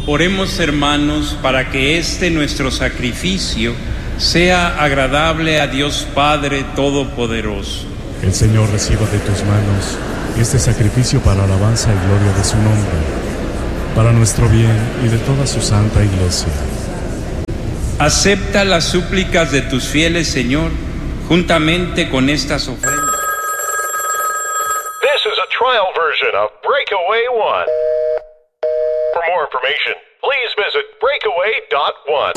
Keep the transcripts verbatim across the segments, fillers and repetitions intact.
Oremos, hermanos, para que este nuestro sacrificio sea agradable a Dios Padre Todopoderoso. El Señor reciba de tus manos este sacrificio para alabanza y gloria de su nombre, para nuestro bien y de toda su santa Iglesia. Acepta las súplicas de tus fieles, Señor, juntamente con estas ofrendas. This is a trial version of Breakaway One. For more information, please visit breakaway dot one.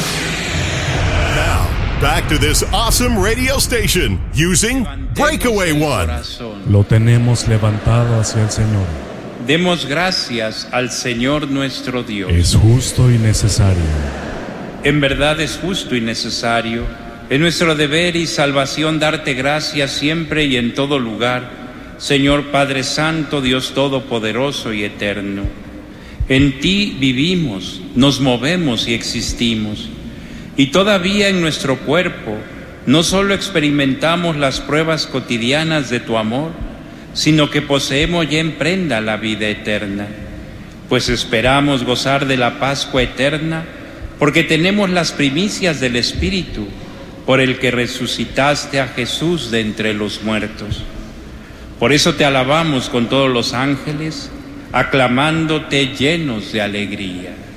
Now, back to this awesome radio station using Breakaway One. Lo tenemos levantado hacia el Señor. Demos gracias al Señor nuestro Dios. Es justo y necesario. En verdad es justo y necesario, es nuestro deber y salvación darte gracias siempre y en todo lugar, Señor Padre Santo, Dios Todopoderoso y Eterno. En ti vivimos, nos movemos y existimos, y todavía en nuestro cuerpo no solo experimentamos las pruebas cotidianas de tu amor, sino que poseemos ya en prenda la vida eterna, pues esperamos gozar de la Pascua eterna, porque tenemos las primicias del Espíritu, por el que resucitaste a Jesús de entre los muertos. Por eso te alabamos con todos los ángeles, aclamándote llenos de alegría.